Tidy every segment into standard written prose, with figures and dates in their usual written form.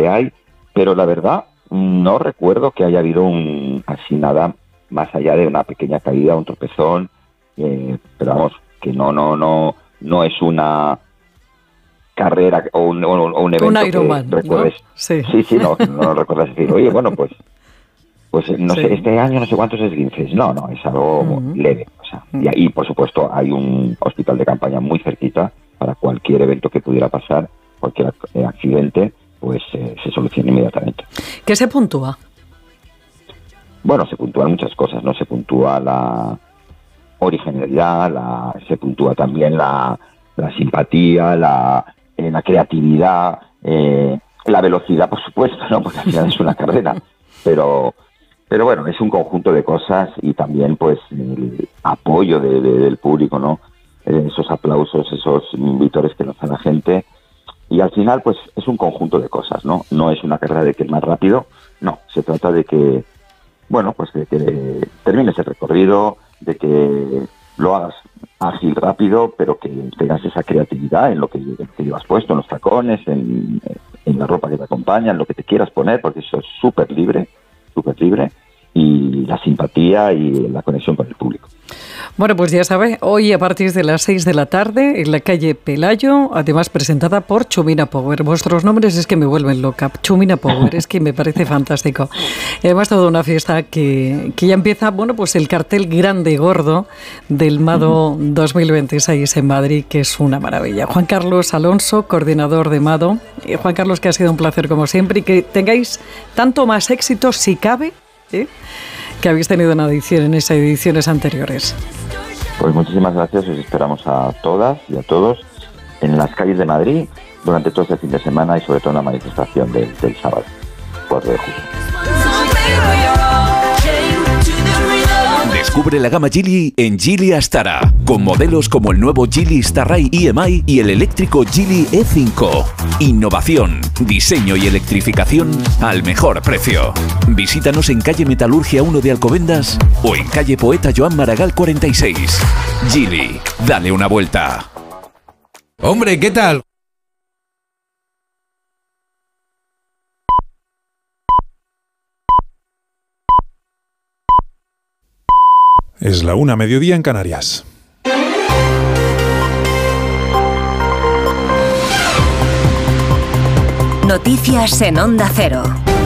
que hay, pero la verdad no recuerdo que haya habido así nada más allá de una pequeña caída, un tropezón, pero vamos, que no es una carrera o un evento un Ironman, que recuerdes. ¿no? Sí, no recuerdas decir, oye, bueno, pues no sé, este año no sé cuántos esguinces. No, es algo leve. O sea, y ahí, por supuesto, hay un hospital de campaña muy cerquita para cualquier evento que pudiera pasar, cualquier accidente, pues se soluciona inmediatamente. ¿Qué se puntúa? Bueno, se puntúan muchas cosas, ¿no? Se puntúa la originalidad, se puntúa también la simpatía, la creatividad, la velocidad, por supuesto, ¿no? Porque al final es una carrera, pero bueno, es un conjunto de cosas y también pues el apoyo del público, ¿no? Esos aplausos, esos vítores que nos da la gente, y al final pues es un conjunto de cosas, ¿no? No es una carrera de que es más rápido, no, se trata de que, bueno, pues de que termines el recorrido, de que lo hagas ágil, rápido, pero que tengas esa creatividad en lo que llevas puesto, en los tacones, en la ropa que te acompaña, en lo que te quieras poner, porque eso es súper libre, y la simpatía y la conexión con el público. Bueno, pues ya sabe, hoy a partir de las 6 de la tarde en la calle Pelayo, además presentada por Chumina Power. Vuestros nombres es que me vuelven loca. Chumina Power, es que me parece fantástico. Además, toda una fiesta que ya empieza, bueno, pues el cartel grande y gordo del MADO 2026 en Madrid, que es una maravilla. Juan Carlos Alonso, coordinador de MADO. Juan Carlos, que ha sido un placer como siempre y que tengáis tanto más éxito, si cabe, que habéis tenido en esas ediciones anteriores. Pues muchísimas gracias, os esperamos a todas y a todos en las calles de Madrid durante todo este fin de semana y sobre todo en la manifestación del sábado, 4 de julio. Descubre la gama Geely en Geely Astara, con modelos como el nuevo Geely Starray EMI y el eléctrico Geely E5. Innovación, diseño y electrificación al mejor precio. Visítanos en calle Metalurgia 1 de Alcobendas o en calle Poeta Joan Maragall 46. Geely, dale una vuelta. Hombre, ¿qué tal? Es la 1:00 mediodía en Canarias. Noticias en Onda Cero.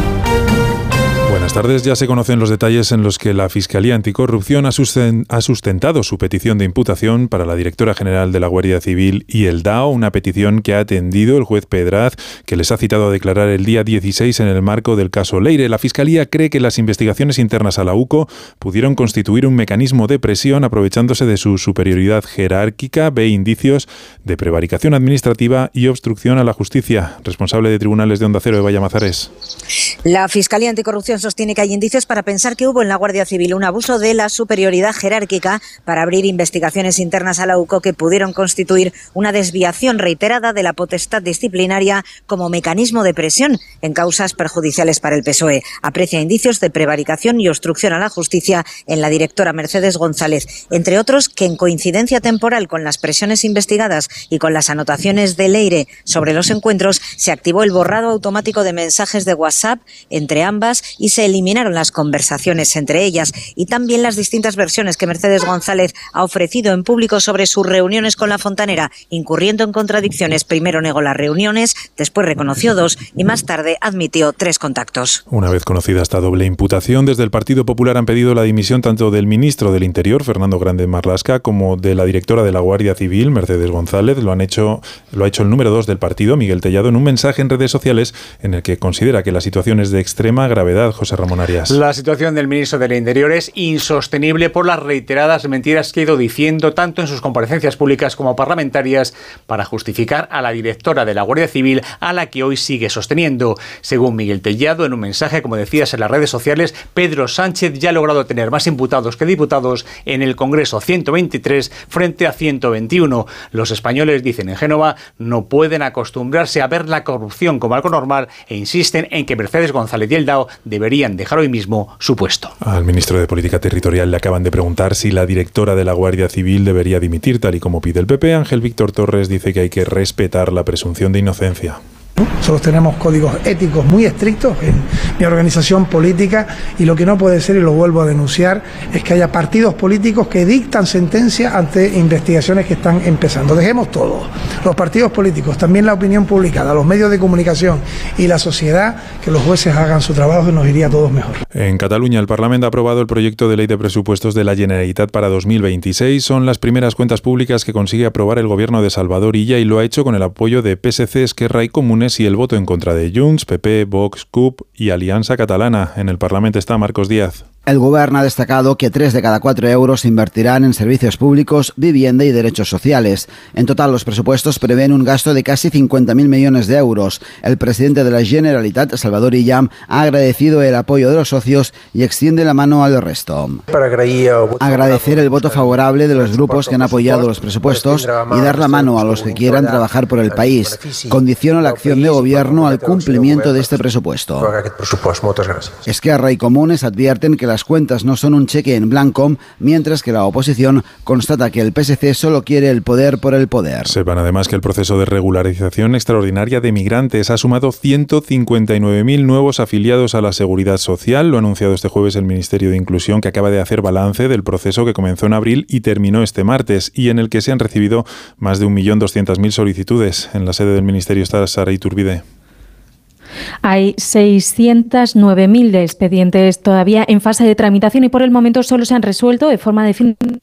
Buenas tardes. Ya se conocen los detalles en los que la Fiscalía Anticorrupción ha sustentado su petición de imputación para la directora general de la Guardia Civil y el DAO, una petición que ha atendido el juez Pedraz, que les ha citado a declarar el día 16 en el marco del caso Leire. La Fiscalía cree que las investigaciones internas a la UCO pudieron constituir un mecanismo de presión aprovechándose de su superioridad jerárquica, ve indicios de prevaricación administrativa y obstrucción a la justicia. Responsable de Tribunales de Onda Cero, Eva Llamazares. La Fiscalía Anticorrupción sostiene que hay indicios para pensar que hubo en la Guardia Civil un abuso de la superioridad jerárquica para abrir investigaciones internas a la UCO que pudieron constituir una desviación reiterada de la potestad disciplinaria como mecanismo de presión en causas perjudiciales para el PSOE. Aprecia indicios de prevaricación y obstrucción a la justicia en la directora Mercedes González, entre otros que en coincidencia temporal con las presiones investigadas y con las anotaciones de Leire sobre los encuentros, se activó el borrado automático de mensajes de WhatsApp entre ambas y se eliminaron las conversaciones entre ellas y también las distintas versiones que Mercedes González ha ofrecido en público sobre sus reuniones con la fontanera, incurriendo en contradicciones. Primero negó las reuniones, después reconoció 2 y más tarde admitió 3 contactos. Una vez conocida esta doble imputación, desde el Partido Popular han pedido la dimisión tanto del ministro del Interior, Fernando Grande Marlaska, como de la directora de la Guardia Civil, Mercedes González. Lo ha hecho el número 2 del partido, Miguel Tellado, en un mensaje en redes sociales en el que considera que la situación es de extrema gravedad. José Ramón Arias. La situación del ministro del Interior es insostenible por las reiteradas mentiras que ha ido diciendo tanto en sus comparecencias públicas como parlamentarias para justificar a la directora de la Guardia Civil, a la que hoy sigue sosteniendo. Según Miguel Tellado, en un mensaje, como decías, en las redes sociales, Pedro Sánchez ya ha logrado tener más imputados que diputados en el Congreso, 123 frente a 121. Los españoles, dicen en Génova, no pueden acostumbrarse a ver la corrupción como algo normal e insisten en que Mercedes González y el DAO deberían dejar hoy mismo su puesto. Al ministro de Política Territorial le acaban de preguntar si la directora de la Guardia Civil debería dimitir, tal y como pide el PP. Ángel Víctor Torres dice que hay que respetar la presunción de inocencia. Nosotros tenemos códigos éticos muy estrictos en mi organización política y lo que no puede ser, y lo vuelvo a denunciar, es que haya partidos políticos que dictan sentencia ante investigaciones que están empezando. Dejemos todo, los partidos políticos, también la opinión publicada, los medios de comunicación y la sociedad, que los jueces hagan su trabajo y nos iría a todos mejor. En Cataluña, el Parlamento ha aprobado el proyecto de ley de presupuestos de la Generalitat para 2026. Son las primeras cuentas públicas que consigue aprobar el gobierno de Salvador Illa y lo ha hecho con el apoyo de PSC, Esquerra y Comunes y el voto en contra de Junts, PP, Vox, CUP y Alianza Catalana. En el Parlamento está Marcos Díaz. El Govern ha destacado que 3 de cada 4 euros se invertirán en servicios públicos, vivienda y derechos sociales. En total, los presupuestos prevén un gasto de casi 50.000 millones de euros. El presidente de la Generalitat, Salvador Illa, ha agradecido el apoyo de los socios y extiende la mano al resto. Agradecer el voto favorable de los grupos que han apoyado los presupuestos y dar la mano a los que quieran trabajar por el país. Condiciono la acción de gobierno al cumplimiento de este presupuesto. Esquerra y Comunes advierten que las cuentas no son un cheque en blanco, mientras que la oposición constata que el PSC solo quiere el poder por el poder. Sepan además que el proceso de regularización extraordinaria de migrantes ha sumado 159.000 nuevos afiliados a la Seguridad Social. Lo ha anunciado este jueves el Ministerio de Inclusión, que acaba de hacer balance del proceso que comenzó en abril y terminó este martes, y en el que se han recibido más de 1.200.000 solicitudes. En la sede del Ministerio está Sara Iturbide. Hay 609.000 expedientes todavía en fase de tramitación y por el momento solo se han resuelto de forma definitiva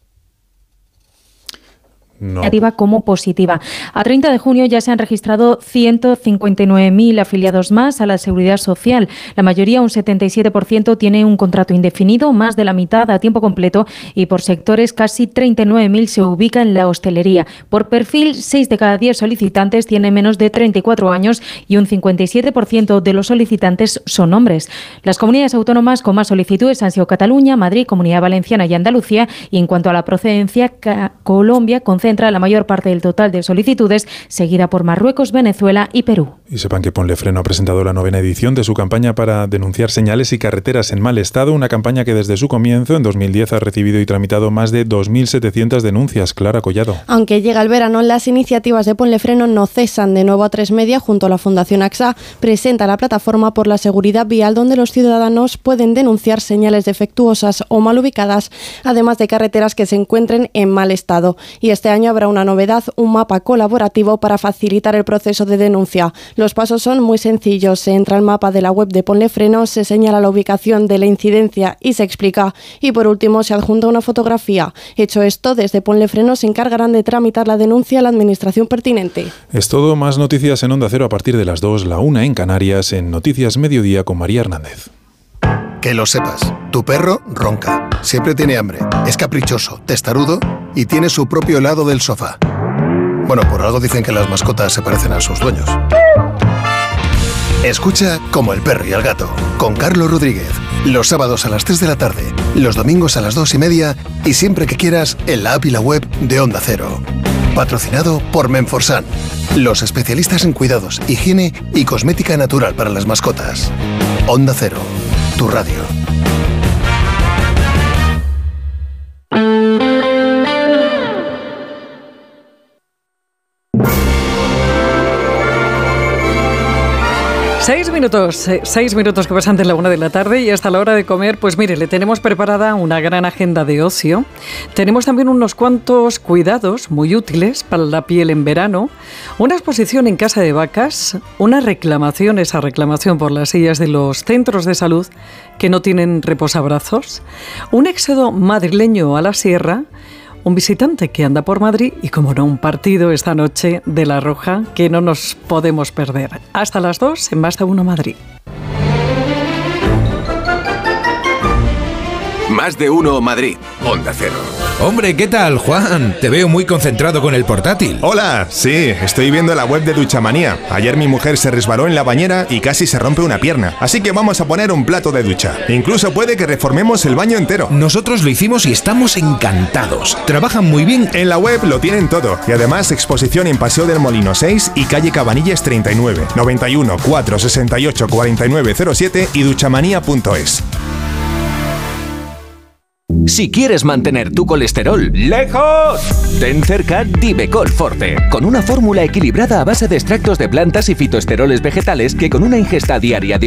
como positiva. A 30 de junio ya se han registrado 159.000 afiliados más a la Seguridad Social. La mayoría, un 77%, tiene un contrato indefinido, más de la mitad a tiempo completo y por sectores casi 39.000 se ubica en la hostelería. Por perfil, 6 de cada 10 solicitantes tienen menos de 34 años y un 57% de los solicitantes son hombres. Las comunidades autónomas con más solicitudes han sido Cataluña, Madrid, Comunidad Valenciana y Andalucía, y en cuanto a la procedencia, Colombia concentra la mayor parte del total de solicitudes, seguida por Marruecos, Venezuela y Perú. Y sepan que Ponle Freno ha presentado la 9ª edición de su campaña para denunciar señales y carreteras en mal estado, una campaña que desde su comienzo, en 2010, ha recibido y tramitado más de 2.700 denuncias. Clara Collado. Aunque llega el verano, las iniciativas de Ponle Freno no cesan. De nuevo, A3 Media, junto a la Fundación AXA, presenta la plataforma por la seguridad vial, donde los ciudadanos pueden denunciar señales defectuosas o mal ubicadas, además de carreteras que se encuentren en mal estado. Y este año habrá una novedad, un mapa colaborativo para facilitar el proceso de denuncia. Los pasos son muy sencillos. Se entra al mapa de la web de Ponle Freno, se señala la ubicación de la incidencia y se explica. Y por último, se adjunta una fotografía. Hecho esto, desde Ponle Freno se encargarán de tramitar la denuncia a la administración pertinente. Es todo. Más noticias en Onda Cero a partir de las 2, la 1 en Canarias, en Noticias Mediodía con María Hernández. Que lo sepas, tu perro ronca, siempre tiene hambre, es caprichoso, testarudo y tiene su propio lado del sofá. Bueno, por algo dicen que las mascotas se parecen a sus dueños. Escucha Como el perro y el gato, con Carlos Rodríguez, los sábados a las 3 de la tarde, los domingos a las 2:30 y siempre que quieras en la app y la web de Onda Cero. Patrocinado por Menforsan, los especialistas en cuidados, higiene y cosmética natural para las mascotas. Onda Cero, tu radio. Seis minutos que pasan de la 1 de la tarde y hasta la hora de comer, pues mire, le tenemos preparada una gran agenda de ocio. Tenemos también unos cuantos cuidados muy útiles para la piel en verano, una exposición en Casa de Vacas, una reclamación, esa reclamación por las sillas de los centros de salud que no tienen reposabrazos, un éxodo madrileño a la sierra, un visitante que anda por Madrid y, como no, un partido esta noche de La Roja que no nos podemos perder. Hasta las 2 en Más de Uno Madrid. Más de Uno Madrid, Onda Cero. Hombre, ¿qué tal, Juan? Te veo muy concentrado con el portátil. Hola, sí, estoy viendo la web de Duchamanía. Ayer mi mujer se resbaló en la bañera y casi se rompe una pierna. Así que vamos a poner un plato de ducha. Incluso puede que reformemos el baño entero. Nosotros lo hicimos y estamos encantados. Trabajan muy bien. En la web lo tienen todo. Y además exposición en Paseo del Molino 6 y calle Cabanillas 39, 91 468 4907 y duchamanía.es. Si quieres mantener tu colesterol lejos, ten cerca Divecol Forte, con una fórmula equilibrada a base de extractos de plantas y fitoesteroles vegetales que con una ingesta diaria de